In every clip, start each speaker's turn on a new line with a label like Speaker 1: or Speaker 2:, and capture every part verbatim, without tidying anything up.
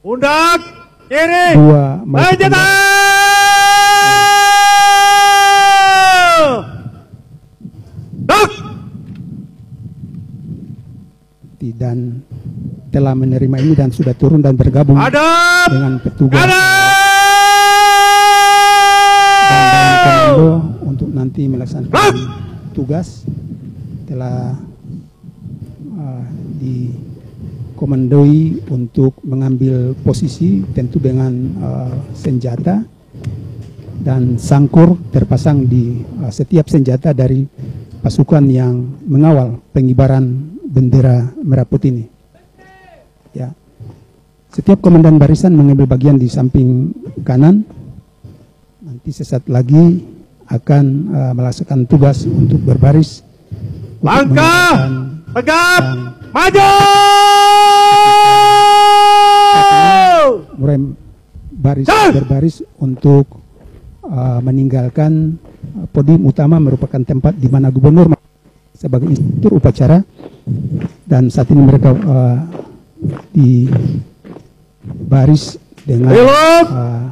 Speaker 1: Pundak kiri.
Speaker 2: Dua
Speaker 1: senjata. Dok.
Speaker 2: Dan telah menerima ini dan sudah turun dan bergabung
Speaker 1: Adap.
Speaker 2: dengan petugas
Speaker 1: Adap.
Speaker 2: dan komando untuk nanti melaksanakan tugas. Telah uh, dikomandoi untuk mengambil posisi tentu dengan uh, senjata dan sangkur terpasang di uh, setiap senjata dari pasukan yang mengawal pengibaran bendera merah putih ini. Ya, setiap komandan barisan mengambil bagian di samping kanan. Nanti sesaat lagi akan uh, melaksanakan tugas untuk berbaris.
Speaker 1: Langkah, tegap, maju.
Speaker 2: Mulai baris berbaris untuk uh, meninggalkan uh, podium utama merupakan tempat di mana gubernur sebagai instruktur upacara. Dan saat ini mereka uh, di baris dengan uh,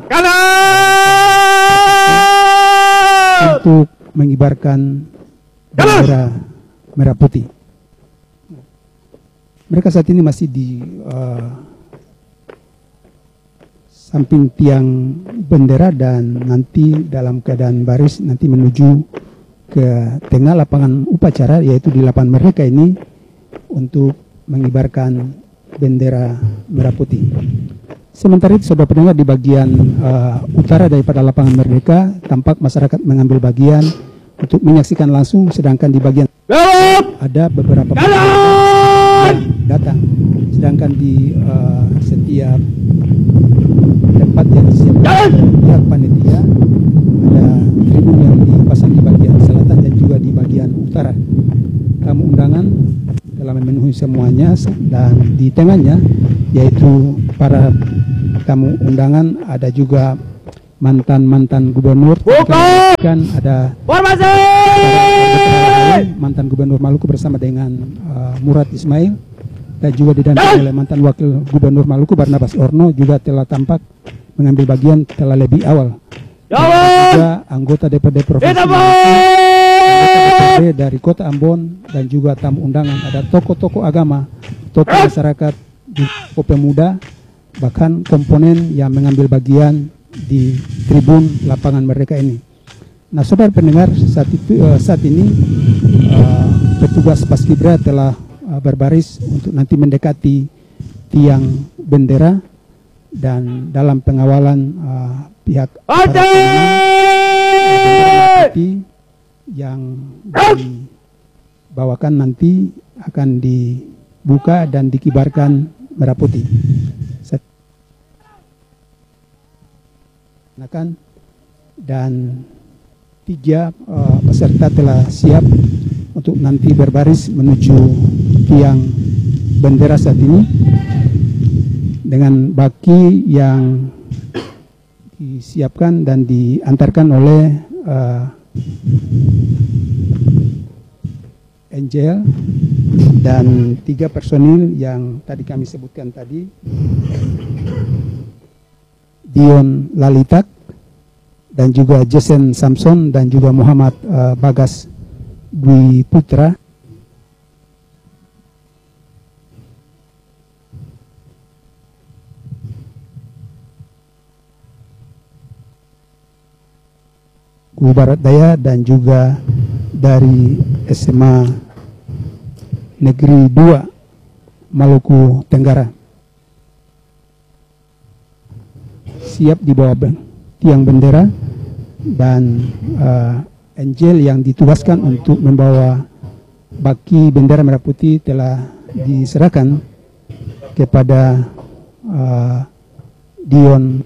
Speaker 2: untuk mengibarkan bendera merah putih. Mereka saat ini masih di uh, samping tiang bendera dan nanti dalam keadaan baris nanti menuju ke tengah lapangan upacara, yaitu di lapangan mereka ini untuk mengibarkan bendera merah putih. Sementara itu, saudara pendengar, di bagian uh, utara daripada lapangan merdeka tampak masyarakat mengambil bagian untuk menyaksikan langsung, sedangkan di bagian ada beberapa masyarakat datang. Sedangkan di uh, setiap tempat yang disiapkan pihak panitia ada tribun yang dipasang di bagian selatan dan juga di bagian utara. Tamu undangan telah memenuhi semuanya dan di tengahnya yaitu para tamu undangan ada juga mantan-mantan gubernur, kan ada
Speaker 1: formasi
Speaker 2: mantan gubernur Maluku bersama dengan uh, Murad Ismail dan juga didampingi oleh mantan wakil gubernur Maluku Barnabas Orno juga telah tampak mengambil bagian telah lebih awal. Juga anggota D P R D Provinsi Maluku, dari Kota Ambon dan juga tamu undangan ada tokoh-tokoh agama, tokoh masyarakat di Pemuda, bahkan komponen yang mengambil bagian di tribun lapangan mereka ini. Nah, saudara pendengar, saat itu uh, saat ini uh, petugas Paskibra telah uh, berbaris untuk nanti mendekati tiang bendera dan dalam pengawalan uh, pihak yang dibawakan nanti akan dibuka dan dikibarkan merah putih. Dan tiga uh, peserta telah siap untuk nanti berbaris menuju tiang bendera saat ini dengan baki yang disiapkan dan diantarkan oleh uh, Angel dan tiga personil yang tadi kami sebutkan tadi, Dion Lalitak dan juga Jason Samson dan juga Muhammad uh, Bagas Dwi Putra. Guru Barat Daya dan juga dari S M A Negeri dua Maluku Tenggara siap di bawah tiang bendera dan uh, Angel yang ditugaskan untuk membawa baki bendera merah putih telah diserahkan kepada uh, Dion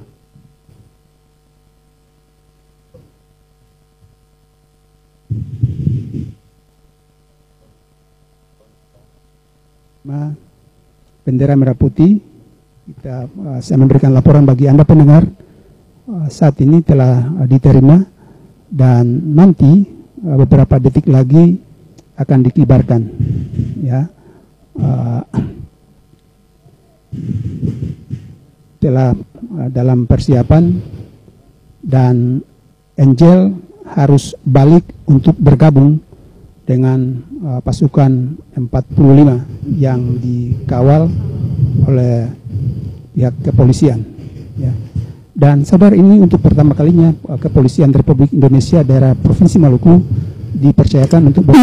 Speaker 2: bendera merah putih. Kita uh, saya memberikan laporan bagi Anda pendengar uh, saat ini telah uh, diterima dan nanti uh, beberapa detik lagi akan dikibarkan, ya. Uh, telah uh, dalam persiapan, dan Angel harus balik untuk bergabung dengan uh, pasukan empat puluh lima yang dikawal oleh pihak kepolisian, ya. Dan saudara, ini untuk pertama kalinya uh, Kepolisian Republik Indonesia daerah Provinsi Maluku dipercayakan untuk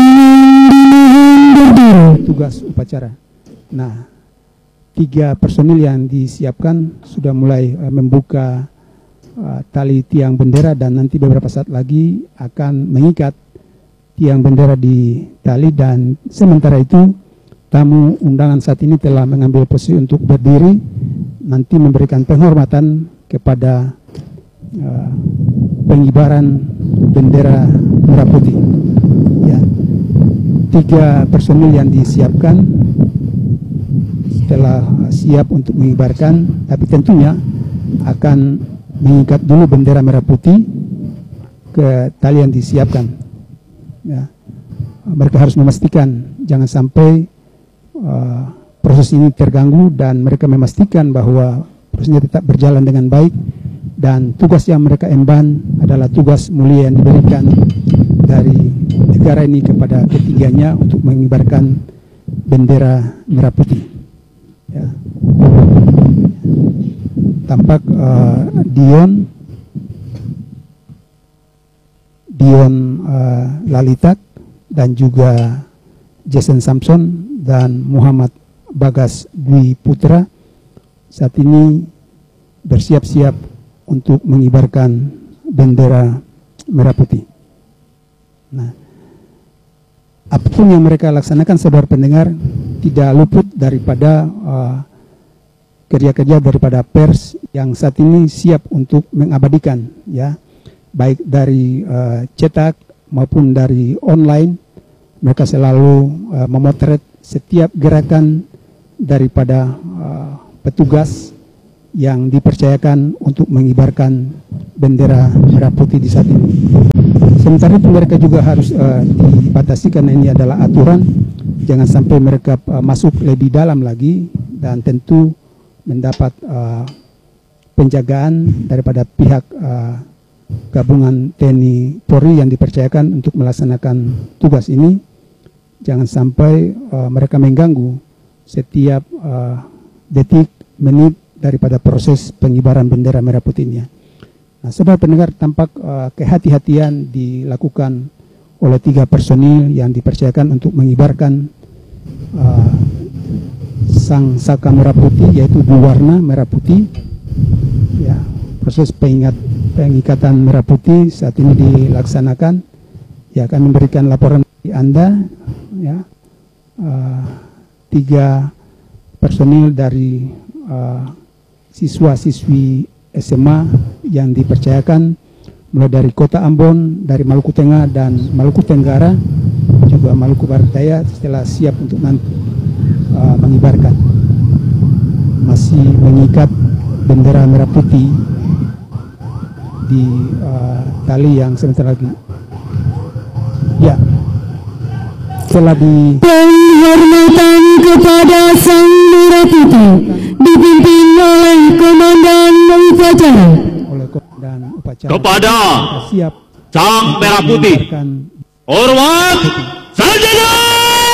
Speaker 2: tugas upacara. Nah, tiga personil yang disiapkan sudah mulai uh, membuka uh, tali tiang bendera, dan nanti beberapa saat lagi akan mengikat tiang bendera di tali. Dan sementara itu tamu undangan saat ini telah mengambil posisi untuk berdiri, nanti memberikan penghormatan kepada uh, pengibaran bendera merah putih. Ya. Tiga personil yang disiapkan telah siap untuk mengibarkan, tapi tentunya akan mengikat dulu bendera merah putih ke tali yang disiapkan. Ya. Mereka harus memastikan jangan sampai uh, proses ini terganggu, dan mereka memastikan bahwa prosesnya tetap berjalan dengan baik, dan tugas yang mereka emban adalah tugas mulia yang diberikan dari negara ini kepada ketiganya untuk mengibarkan bendera merah putih. Ya. Tampak uh, Dion Dion uh, Lalitak dan juga Jason Samson dan Muhammad Bagas Dwi Putra saat ini bersiap-siap untuk mengibarkan bendera merah putih. Nah, apapun yang mereka laksanakan, saudara pendengar, tidak luput daripada uh, kerja-kerja daripada pers yang saat ini siap untuk mengabadikan, ya, baik dari uh, cetak maupun dari online. Mereka selalu uh, memotret setiap gerakan daripada uh, petugas yang dipercayakan untuk mengibarkan bendera merah putih di saat ini. Sementara itu mereka juga harus uh, dibatasi, karena ini adalah aturan, jangan sampai mereka uh, masuk lebih dalam lagi, dan tentu mendapat uh, penjagaan daripada pihak uh, gabungan T N I Polri yang dipercayakan untuk melaksanakan tugas ini. Jangan sampai uh, mereka mengganggu setiap uh, detik, menit daripada proses pengibaran bendera merah putihnya. Nah, saudara pendengar, tampak uh, kehati-hatian dilakukan oleh tiga personil yang dipercayakan untuk mengibarkan uh, sang saka merah putih, yaitu berwarna merah putih. Ya, proses pengingat, pengikatan merah putih saat ini dilaksanakan. Ya, akan memberikan laporan dari Anda, ya, uh, tiga personil dari uh, siswa-siswi S M A yang dipercayakan mulai dari Kota Ambon, dari Maluku Tengah dan Maluku Tenggara, juga Maluku Barat Daya, setelah siap untuk nanti uh, mengibarkan, masih mengikat bendera merah putih di uh, tali yang sebentar lagi, ya, telah di
Speaker 3: penghormatan kepada sang merah putih dipimpin oleh komandan upacara.
Speaker 2: Oleh komandan upacara
Speaker 4: kepada
Speaker 2: siap
Speaker 4: sang merah putih. Hormat saja.